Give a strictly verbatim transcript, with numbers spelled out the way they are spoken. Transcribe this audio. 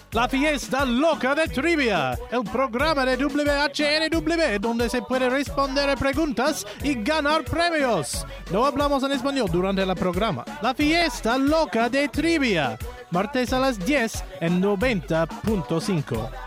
La fiesta loca de trivia, el programa de W H R W donde se puede responder a preguntas y ganar premios. No hablamos en español durante el programa. La fiesta loca de trivia, martes a las diez en noventa punto cinco.